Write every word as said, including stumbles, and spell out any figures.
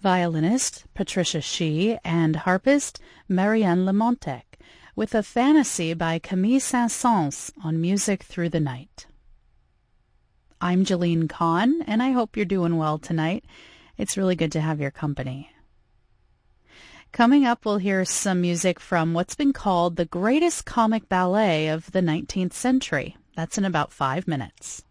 violinist Patricia Shih, and harpist Marianne Lamontec, with a fantasy by Camille Saint-Saëns on Music Through the Night. I'm Jeline Kahn, and I hope you're doing well tonight. It's really good to have your company. Coming up, we'll hear some music from what's been called the greatest comic ballet of the nineteenth century. That's in about five minutes.